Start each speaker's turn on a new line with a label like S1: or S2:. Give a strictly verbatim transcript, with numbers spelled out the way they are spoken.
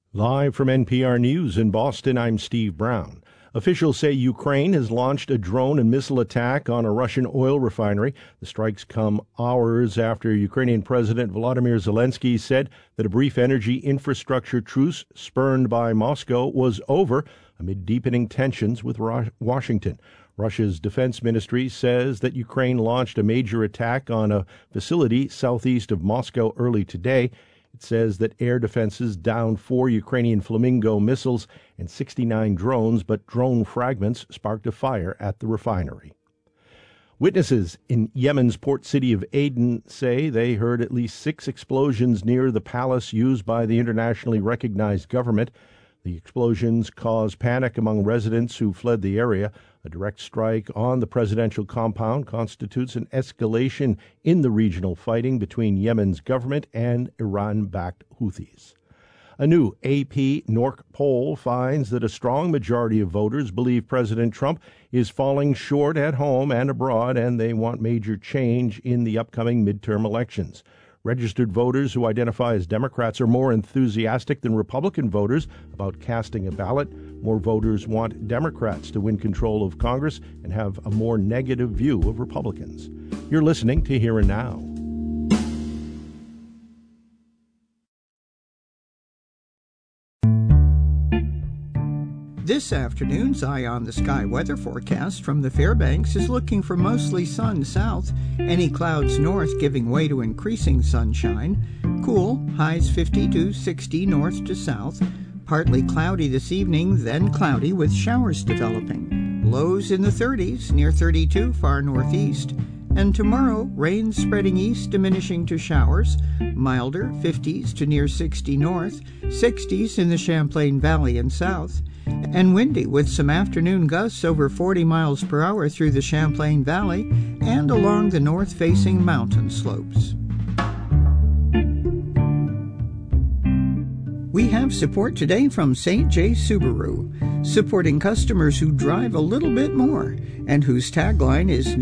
S1: Live from N P R News in Boston, I'm Steve Brown. Officials say Ukraine has launched a drone and missile attack on a Russian oil refinery. The strikes come hours after Ukrainian President Volodymyr Zelensky said that a brief energy infrastructure truce spurned by Moscow was over amid deepening tensions with Washington. Russia's defense ministry says that Ukraine launched a major attack on a facility southeast of Moscow early today. It says that air defenses downed four Ukrainian Flamingo missiles and sixty-nine drones, but drone fragments sparked a fire at the refinery. Witnesses in Yemen's port city of Aden say they heard at least six explosions near the palace used by the internationally recognized government. The explosions caused panic among residents who fled the area. A direct strike on the presidential compound constitutes an escalation in the regional fighting between Yemen's government and Iran-backed Houthis. A new A P N O R C poll finds that a strong majority of voters believe President Trump is falling short at home and abroad, and they want major change in the upcoming midterm elections. Registered voters who identify as Democrats are more enthusiastic than Republican voters about casting a ballot. More voters want Democrats to win control of Congress and have a more negative view of Republicans. You're listening to Here and Now.
S2: This afternoon's Eye on the Sky weather forecast from the Fairbanks is looking for mostly sun south, any clouds north giving way to increasing sunshine. Cool, highs fifty to sixty north to south. Partly cloudy this evening, then cloudy with showers developing. Lows in the thirties, near thirty-two far northeast. And tomorrow, rain spreading east, diminishing to showers. Milder, fifties to near sixty north, sixties in the Champlain Valley and south. And windy with some afternoon gusts over forty miles per hour through the Champlain Valley and along the north-facing mountain slopes. We have support today from Saint J. Subaru, supporting customers who drive a little bit more and whose tagline is